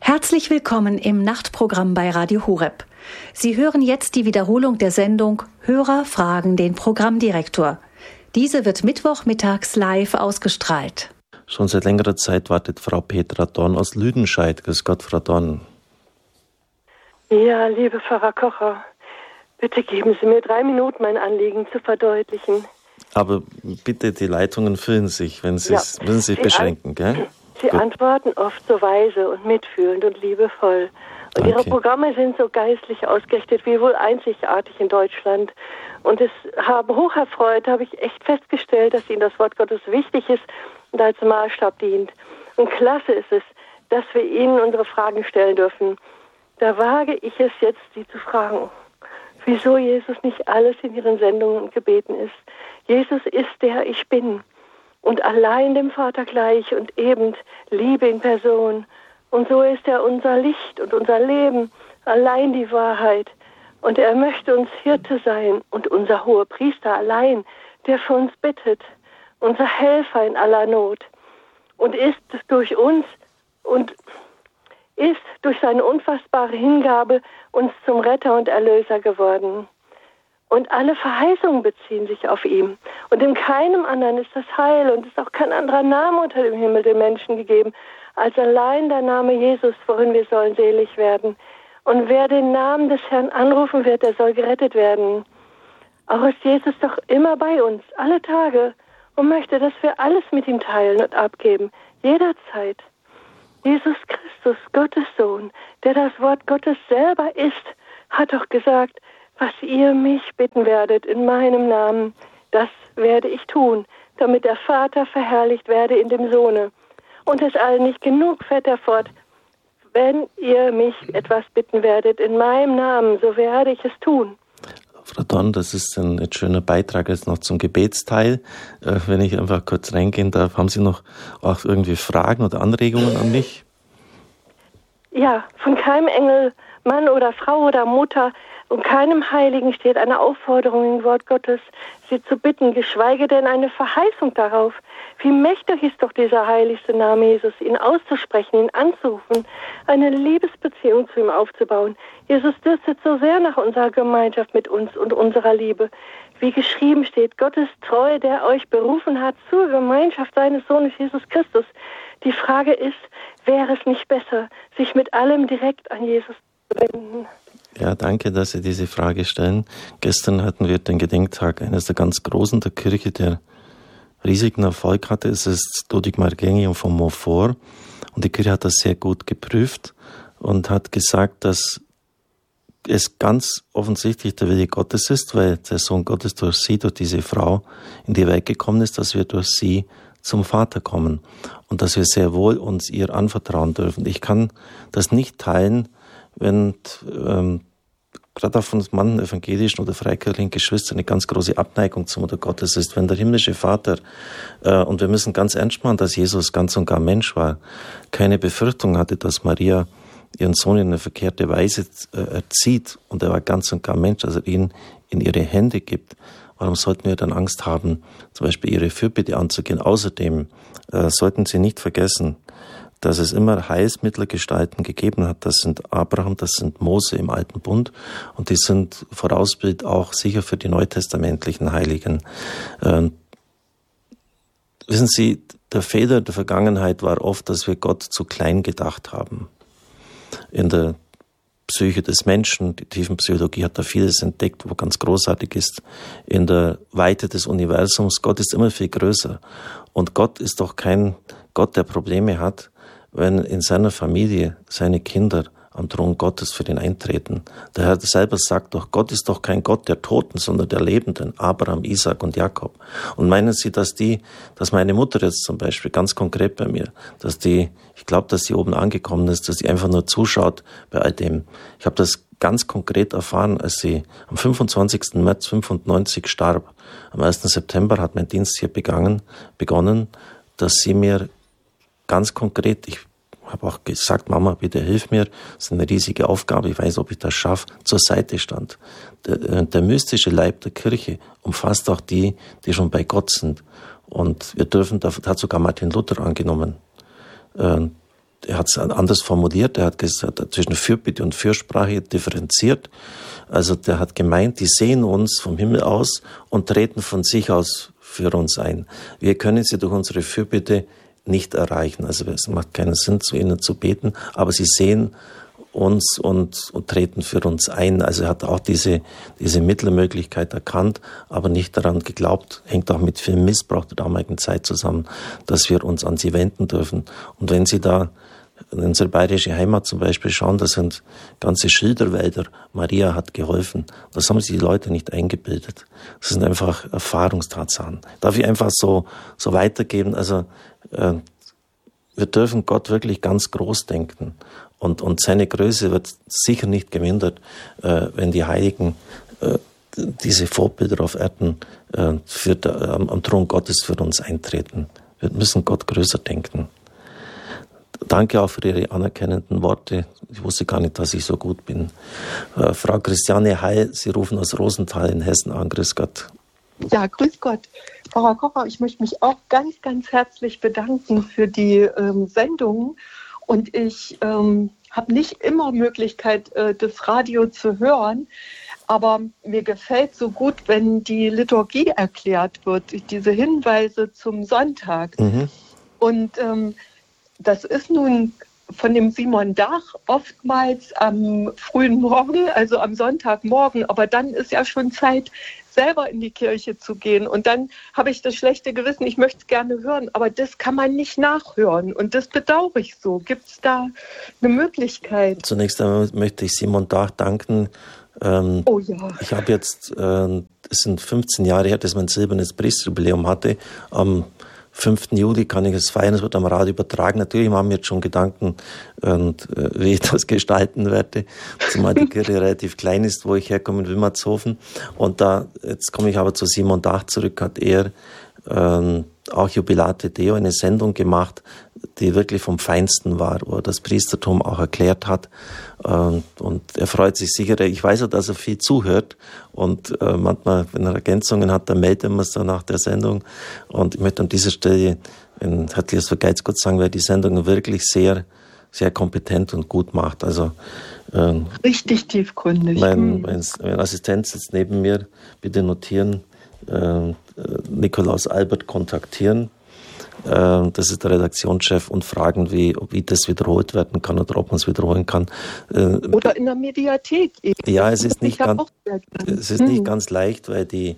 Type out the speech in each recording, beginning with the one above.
Herzlich willkommen im Nachtprogramm bei Radio Horeb. Sie hören jetzt die Wiederholung der Sendung Hörer fragen den Programmdirektor. Diese wird mittwochmittags live ausgestrahlt. Schon seit längerer Zeit wartet Frau Petra Dorn aus Lüdenscheid. Grüß Gott, Frau Dorn. Ja, liebe Pfarrer Kocher, bitte geben Sie mir 3 Minuten, mein Anliegen zu verdeutlichen. Aber bitte, die Leitungen füllen sich, wenn Sie müssen sich beschränken, gell? Sie Gut. Antworten oft so weise und mitfühlend und liebevoll. Und Ihre Programme sind so geistlich ausgerichtet, wie wohl einzigartig in Deutschland. Und es haben hocherfreut, habe ich echt festgestellt, dass Ihnen das Wort Gottes wichtig ist und als Maßstab dient. Und klasse ist es, dass wir Ihnen unsere Fragen stellen dürfen. Da wage ich es jetzt, Sie zu fragen, wieso Jesus nicht alles in Ihren Sendungen und Gebeten ist. Jesus ist der Ich Bin und allein dem Vater gleich und eben Liebe in Person. Und so ist er unser Licht und unser Leben, allein die Wahrheit. Und er möchte uns Hirte sein und unser Hohepriester allein, der für uns bittet, unser Helfer in aller Not. Und ist durch uns und ist durch seine unfassbare Hingabe uns zum Retter und Erlöser geworden. Und alle Verheißungen beziehen sich auf ihn. Und in keinem anderen ist das Heil und ist auch kein anderer Name unter dem Himmel den Menschen gegeben, als allein der Name Jesus, worin wir sollen selig werden. Und wer den Namen des Herrn anrufen wird, der soll gerettet werden. Auch ist Jesus doch immer bei uns, alle Tage, und möchte, dass wir alles mit ihm teilen und abgeben, jederzeit. Jesus Christus, Gottes Sohn, der das Wort Gottes selber ist, hat doch gesagt, was ihr mich bitten werdet in meinem Namen, das werde ich tun, damit der Vater verherrlicht werde in dem Sohne. Und es allen nicht genug, fährt er fort, wenn ihr mich etwas bitten werdet in meinem Namen, so werde ich es tun. Frau Dorn, das ist ein schöner Beitrag jetzt noch zum Gebetsteil. Wenn ich einfach kurz reingehen darf, haben Sie noch auch irgendwie Fragen oder Anregungen an mich? Ja, von keinem Engel, Mann oder Frau oder Mutter und keinem Heiligen steht eine Aufforderung im Wort Gottes, sie zu bitten, geschweige denn eine Verheißung darauf. Wie mächtig ist doch dieser heiligste Name Jesus, ihn auszusprechen, ihn anzurufen, eine Liebesbeziehung zu ihm aufzubauen. Jesus dürstet so sehr nach unserer Gemeinschaft mit uns und unserer Liebe. Wie geschrieben steht, Gott ist treu, der euch berufen hat zur Gemeinschaft seines Sohnes Jesus Christus. Die Frage ist, wäre es nicht besser, sich mit allem direkt an Jesus zu wenden? Ja, danke, dass Sie diese Frage stellen. Gestern hatten wir den Gedenktag eines der ganz Großen der Kirche, der riesigen Erfolg hatte. Es ist Ludwig Margenium von Montfort. Und die Kirche hat das sehr gut geprüft und hat gesagt, dass es ganz offensichtlich der Wille Gottes ist, weil der Sohn Gottes durch sie, durch diese Frau in die Welt gekommen ist, dass wir durch sie zum Vater kommen und dass wir sehr wohl uns ihr anvertrauen dürfen. Ich kann das nicht teilen, wenn gerade auch von manchen evangelischen oder freikirchlichen Geschwistern eine ganz große Abneigung zum Mutter Gottes ist. Wenn der himmlische Vater, und wir müssen ganz ernst machen, dass Jesus ganz und gar Mensch war, keine Befürchtung hatte, dass Maria ihren Sohn in eine verkehrte Weise erzieht und er war ganz und gar Mensch, also ihn in ihre Hände gibt. Warum sollten wir dann Angst haben, zum Beispiel ihre Fürbitte anzugehen? Außerdem sollten Sie nicht vergessen, dass es immer Heilsmittelgestalten gegeben hat. Das sind Abraham, das sind Mose im Alten Bund und die sind Vorausbild auch sicher für die neutestamentlichen Heiligen. Wissen Sie, der Fehler der Vergangenheit war oft, dass wir Gott zu klein gedacht haben. In der Psyche des Menschen, die Tiefenpsychologie hat da vieles entdeckt, wo ganz großartig ist. In der Weite des Universums, Gott ist immer viel größer. Und Gott ist doch kein Gott, der Probleme hat, wenn in seiner Familie seine Kinder am Thron Gottes für ihn eintreten. Der Herr selber sagt doch, Gott ist doch kein Gott der Toten, sondern der Lebenden, Abraham, Isaac und Jakob. Und meinen Sie, dass meine Mutter jetzt zum Beispiel, ganz konkret bei mir, ich glaube, dass sie oben angekommen ist, dass sie einfach nur zuschaut bei all dem. Ich habe das ganz konkret erfahren, als sie am 25. März 95 starb. Am 1. September hat mein Dienst hier begonnen, dass sie mir ganz konkret, ich habe auch gesagt, Mama, bitte hilf mir, das ist eine riesige Aufgabe, ich weiß, ob ich das schaffe, zur Seite stand. Der mystische Leib der Kirche umfasst auch die schon bei Gott sind. Und wir dürfen, da hat sogar Martin Luther angenommen, er er hat es anders formuliert, er hat gesagt, zwischen Fürbitte und Fürsprache differenziert. Also der hat gemeint, die sehen uns vom Himmel aus und treten von sich aus für uns ein. Wir können sie durch unsere Fürbitte nicht erreichen. Also es macht keinen Sinn, zu ihnen zu beten, aber sie sehen uns und treten für uns ein. Also er hat auch diese Mittelmöglichkeit erkannt, aber nicht daran geglaubt, hängt auch mit viel Missbrauch der damaligen Zeit zusammen, dass wir uns an sie wenden dürfen. Und wenn Sie da in unsere bayerische Heimat zum Beispiel schauen, das sind ganze Schilderwälder. Maria hat geholfen. Das haben sich die Leute nicht eingebildet. Das sind einfach Erfahrungstatsachen. Darf ich einfach so weitergeben? Also wir dürfen Gott wirklich ganz groß denken. Und seine Größe wird sicher nicht gemindert, wenn die Heiligen diese Vorbilder auf Erden am Thron Gottes für uns eintreten. Wir müssen Gott größer denken. Danke auch für Ihre anerkennenden Worte. Ich wusste gar nicht, dass ich so gut bin. Frau Christiane Heil, Sie rufen aus Rosenthal in Hessen an. Grüß Gott. Ja, grüß Gott. Frau Kocher, ich möchte mich auch ganz, ganz herzlich bedanken für die Sendung. Und ich habe nicht immer Möglichkeit, das Radio zu hören. Aber mir gefällt so gut, wenn die Liturgie erklärt wird, diese Hinweise zum Sonntag. Mhm. Und das ist nun von dem Simon Dach oftmals am frühen Morgen, also am Sonntagmorgen. Aber dann ist ja schon Zeit, selber in die Kirche zu gehen. Und dann habe ich das schlechte Gewissen, ich möchte es gerne hören, aber das kann man nicht nachhören. Und das bedauere ich so. Gibt es da eine Möglichkeit? Zunächst einmal möchte ich Simon Dach danken. Oh ja. Ich habe jetzt, es sind 15 Jahre her, dass man ein silbernes Priesterjubiläum hatte. Am 5. Juli kann ich es feiern, es wird am Radio übertragen. Natürlich machen wir jetzt schon Gedanken, wie ich das gestalten werde, zumal die Kirche relativ klein ist, wo ich herkomme, in Wilmershofen. Und jetzt komme ich aber zu Simon Dach zurück, hat er auch Jubilate Deo, eine Sendung gemacht, die wirklich vom Feinsten war, wo er das Priestertum auch erklärt hat. Und er freut sich sicher. Ich weiß ja, dass er viel zuhört. Und manchmal, wenn er Ergänzungen hat, dann meldet er mir es dann nach der Sendung. Und ich möchte an dieser Stelle ein herzliches Vergelt's Gott sagen, weil die Sendung wirklich sehr, sehr kompetent und gut macht. Also richtig tiefgründig. Mein Assistent sitzt neben mir. Bitte notieren. Nikolaus Albert kontaktieren. Das ist der Redaktionschef und fragen, wie das wiederholt werden kann oder ob man es wiederholen kann. Oder in der Mediathek eben. Ja, es ist nicht ganz leicht, weil die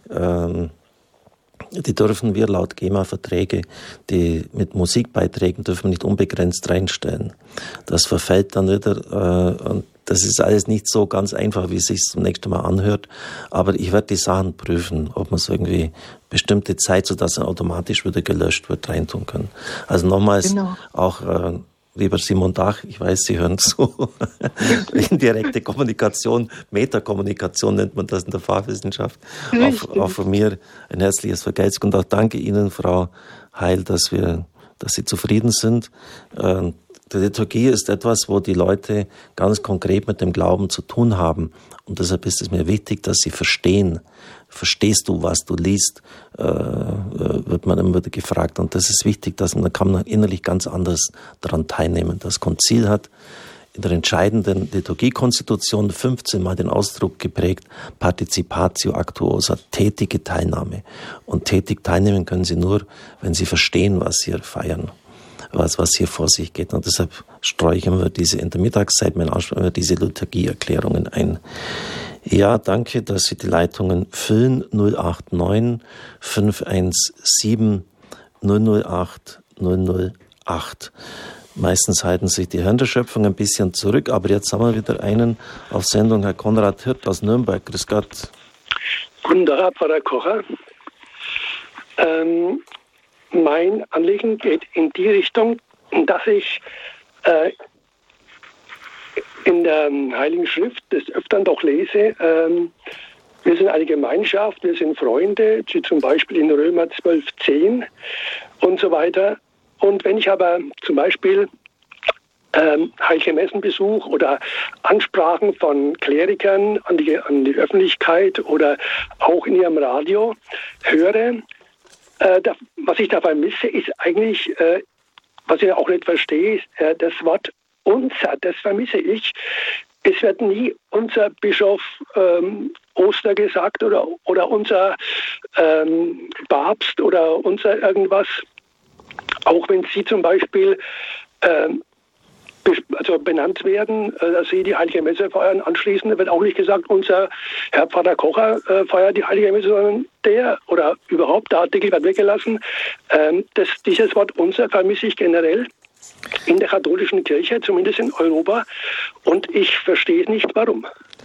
dürfen wir laut GEMA-Verträge, die mit Musikbeiträgen dürfen wir nicht unbegrenzt reinstellen. Das verfällt dann wieder und das ist alles nicht so ganz einfach, wie es sich zum nächsten Mal anhört. Aber ich werde die Sachen prüfen, ob man es irgendwie bestimmte Zeit, sodass er automatisch wieder gelöscht wird, reintun können. Also nochmals auch, lieber Simon Dach, ich weiß, Sie hören zu. Indirekte Kommunikation, Metakommunikation nennt man das in der Fachwissenschaft. Auch von mir ein herzliches Vergelt's und auch danke Ihnen, Frau Heil, dass Sie zufrieden sind. Die Liturgie ist etwas, wo die Leute ganz konkret mit dem Glauben zu tun haben. Und deshalb ist es mir wichtig, dass sie verstehen. Verstehst du, was du liest, wird man immer wieder gefragt. Und das ist wichtig, da kann man innerlich ganz anders daran teilnehmen. Das Konzil hat in der entscheidenden Liturgiekonstitution 15 Mal den Ausdruck geprägt, Participatio Actuosa, tätige Teilnahme. Und tätig teilnehmen können sie nur, wenn sie verstehen, was sie feiern. Was hier vor sich geht. Und deshalb streue ich immer in der Mittagszeit immer diese Liturgieerklärungen ein. Ja, danke, dass Sie die Leitungen füllen. 089 517 008 008. Meistens halten sich die Herren der Schöpfung ein bisschen zurück, aber jetzt haben wir wieder einen auf Sendung, Herr Konrad Hirt aus Nürnberg. Grüß Gott. Guten Tag, Pfarrer Kocher. Mein Anliegen geht in die Richtung, dass ich in der Heiligen Schrift des Öfteren doch lese, wir sind eine Gemeinschaft, wir sind Freunde, wie zum Beispiel in Römer 12,10 und so weiter. Und wenn ich aber zum Beispiel Heilige Messen besuche oder Ansprachen von Klerikern an die Öffentlichkeit oder auch in ihrem Radio höre, was ich dabei misse, ist eigentlich was ich auch nicht verstehe, ist das Wort unser, das vermisse ich. Es wird nie unser Bischof Oster gesagt oder unser Papst oder unser irgendwas. Auch wenn Sie zum Beispiel benannt werden, dass Sie die Heilige Messe feiern, anschließend wird auch nicht gesagt, unser Herr Pfarrer Kocher feiert die Heilige Messe, sondern der oder überhaupt, der Artikel wird weggelassen. Dieses Wort unser vermisse ich generell in der katholischen Kirche, zumindest in Europa, und ich verstehe nicht, warum.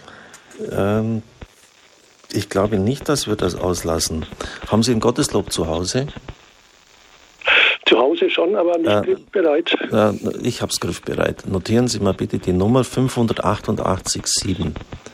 Ich glaube nicht, dass wir das auslassen. Haben Sie ein Gotteslob zu Hause? Zu Hause schon, aber nicht griffbereit. Ich habe es griffbereit. Notieren Sie mal bitte die Nummer 588,7.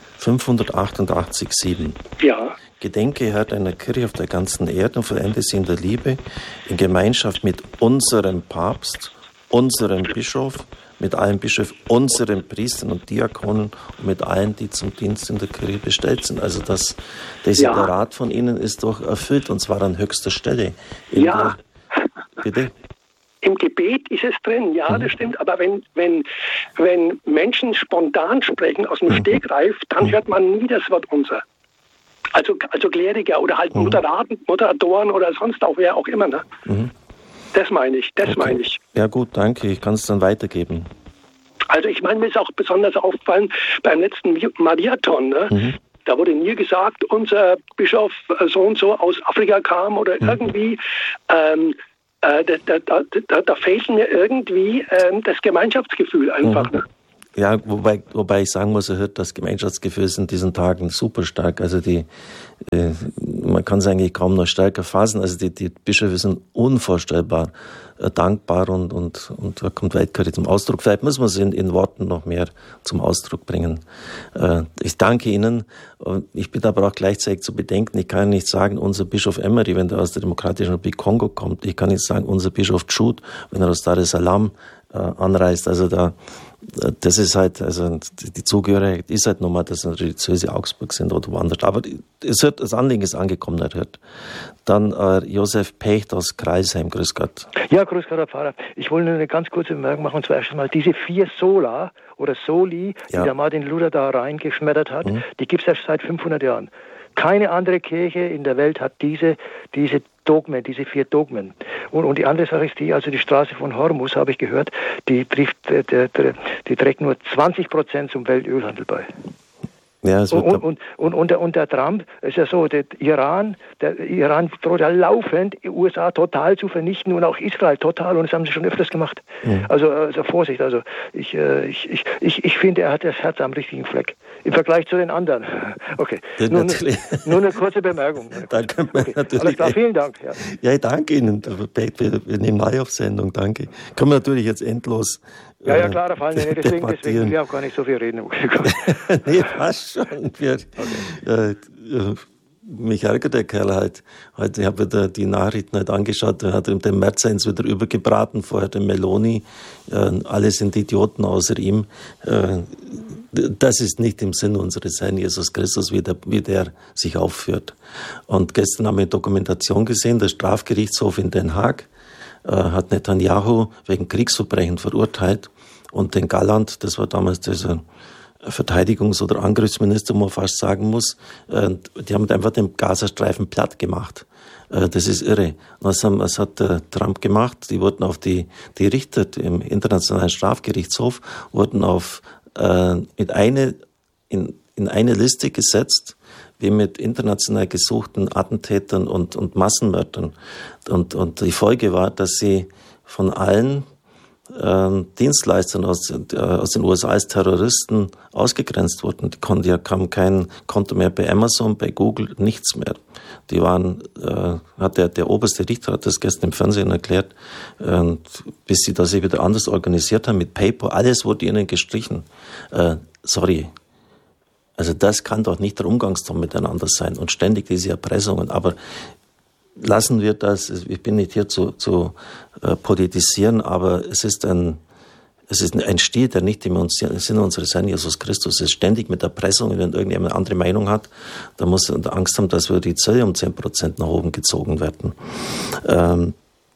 588,7. Ja. Gedenke, Herr, deiner Kirche auf der ganzen Erde und vollende sie in der Liebe, in Gemeinschaft mit unserem Papst, unserem Bischof, mit allen Bischöfen, unseren Priestern und Diakonen und mit allen, die zum Dienst in der Kirche bestellt sind. Also das Desiderat von Ihnen ist doch erfüllt, und zwar an höchster Stelle. Bitte? Im Gebet ist es drin, ja, das stimmt. Aber wenn Menschen spontan sprechen aus dem Stegreif, dann hört man nie das Wort unser. Also Kleriker oder halt Moderatoren oder sonst auch, wer auch immer. Ne? Das meine ich. Ja gut, danke. Ich kann es dann weitergeben. Also ich meine, mir ist auch besonders aufgefallen beim letzten Mariathon, ne? Da wurde nie gesagt, unser Bischof so und so aus Afrika kam oder irgendwie. Da fehlt mir irgendwie das Gemeinschaftsgefühl einfach. Ne? Ja, wobei ich sagen muss, das Gemeinschaftsgefühl ist in diesen Tagen super stark. Also man kann es eigentlich kaum noch stärker fassen. Also die Bischöfe sind unvorstellbar dankbar und da kommt Weltkarriere zum Ausdruck. Vielleicht muss man es in Worten noch mehr zum Ausdruck bringen. Ich danke Ihnen. Ich bitte aber auch gleichzeitig zu bedenken, ich kann nicht sagen, unser Bischof Emery, wenn er aus der Demokratischen Republik Kongo kommt. Ich kann nicht sagen, unser Bischof Jude, wenn er aus Dar es Salaam anreist. Also das ist halt, also die Zugehörigkeit ist halt nochmal, dass es religiöse Augsburg sind oder woanders. Aber das Anliegen ist angekommen, er hört. Dann Josef Pecht aus Kreisheim, grüß Gott. Ja, grüß Gott, Herr Pfarrer. Ich wollte nur eine ganz kurze Bemerkung machen, und zwar erst einmal diese 4 Sola oder Soli, die der Martin Luther da reingeschmettert hat, die gibt es erst seit 500 Jahren. Keine andere Kirche in der Welt hat diese Dogmen, diese 4 Dogmen. Und die andere Sache ist die, also die Straße von Hormuz, habe ich gehört, die trägt nur 20% zum Weltölhandel bei. Ja, und der Trump ist ja so, der Iran droht ja laufend, die USA total zu vernichten und auch Israel total, und das haben sie schon öfters gemacht. Also Vorsicht, also ich finde, er hat das Herz am richtigen Fleck im Vergleich zu den anderen. Okay, nur eine kurze Bemerkung. Danke, okay. Alles klar, vielen Dank. Ja, ich danke Ihnen. Wir nehmen neu auf Sendung, danke. Können wir natürlich jetzt endlos Ja, klar, da fallen wir nicht. Deswegen will ich auch gar nicht so viel reden. Nee, passt schon. Mich ärgert der Kerl halt. Heute habe ich die Nachrichten halt angeschaut, da hat er den Merz eins wieder übergebraten, vorher den Meloni. Alle sind Idioten außer ihm. Das ist nicht im Sinn unseres Herrn Jesus Christus, wie der sich aufführt. Und gestern haben wir eine Dokumentation gesehen, der Strafgerichtshof in Den Haag hat Netanyahu wegen Kriegsverbrechen verurteilt und den Galland, das war damals dieser Verteidigungs- oder Angriffsminister, wo man fast sagen muss, die haben einfach den Gazastreifen platt gemacht. Das ist irre. Was hat Trump gemacht? Die wurden auf die Richter im Internationalen Strafgerichtshof wurden in eine Liste gesetzt, wie mit international gesuchten Attentätern und Massenmördern. Und die Folge war, dass sie von allen Dienstleistern aus den USA als Terroristen ausgegrenzt wurden. Die haben kein Konto mehr bei Amazon, bei Google, nichts mehr. Die waren, hat der oberste Richter hat das gestern im Fernsehen erklärt, bis sie das wieder anders organisiert haben mit PayPal, alles wurde ihnen gestrichen. Sorry. Also das kann doch nicht der Umgangston miteinander sein und ständig diese Erpressungen. Aber lassen wir das. Ich bin nicht hier zu politisieren, aber es ist ein Stil, der nicht im Sinne unseres Herrn Jesus Christus ist. Ständig mit Erpressungen, wenn irgendjemand eine andere Meinung hat, da muss er Angst haben, dass wir die Zölle um 10% nach oben gezogen werden.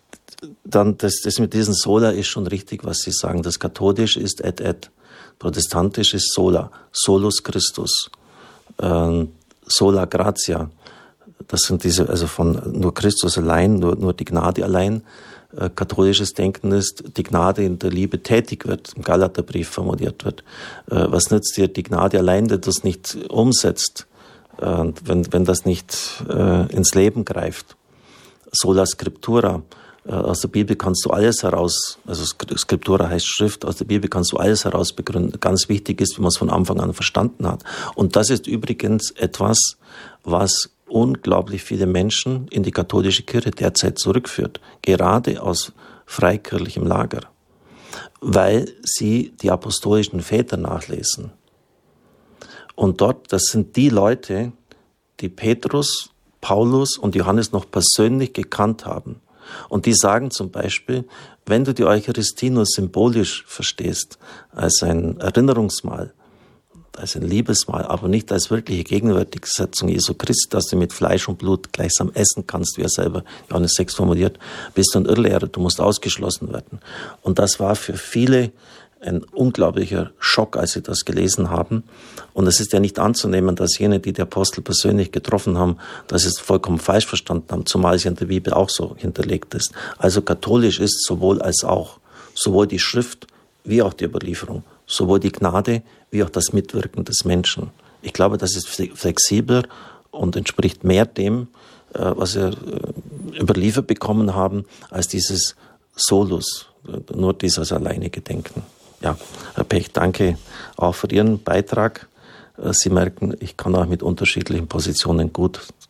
dann das mit diesem Sola ist schon richtig, was Sie sagen. Das Katholische ist et. Protestantisch ist sola. Solus Christus. Sola gratia. Das sind diese, also von nur Christus allein, nur die Gnade allein. Katholisches Denken ist, die Gnade in der Liebe tätig wird, im Galaterbrief formuliert wird. Was nützt dir die Gnade allein, wenn du das nicht umsetzt, wenn das nicht ins Leben greift? Sola Scriptura. Aus der Bibel kannst du alles heraus, also Scriptura heißt Schrift, aus der Bibel kannst du alles heraus begründen. Ganz wichtig ist, wie man es von Anfang an verstanden hat. Und das ist übrigens etwas, was unglaublich viele Menschen in die katholische Kirche derzeit zurückführt, gerade aus freikirchlichem Lager, weil sie die apostolischen Väter nachlesen. Und dort, das sind die Leute, die Petrus, Paulus und Johannes noch persönlich gekannt haben. Und die sagen zum Beispiel, wenn du die Eucharistie nur symbolisch verstehst, als ein Erinnerungsmahl, als ein Liebesmahl, aber nicht als wirkliche Gegenwärtigsetzung Jesu Christi, dass du mit Fleisch und Blut gleichsam essen kannst, wie er selber Johannes 6 formuliert, bist du ein Irrlehrer, du musst ausgeschlossen werden. Und das war für viele ein unglaublicher Schock, als sie das gelesen haben. Und es ist ja nicht anzunehmen, dass jene, die Apostel persönlich getroffen haben, dass sie es vollkommen falsch verstanden haben, zumal es in der Bibel auch so hinterlegt ist. Also katholisch ist sowohl als auch, sowohl die Schrift wie auch die Überlieferung, sowohl die Gnade wie auch das Mitwirken des Menschen. Ich glaube, das ist flexibler und entspricht mehr dem, was wir überliefert bekommen haben, als dieses Solus, nur dieses alleinige Denken. Ja, Herr Pech, danke auch für Ihren Beitrag. Sie merken, ich kann auch mit unterschiedlichen Positionen gut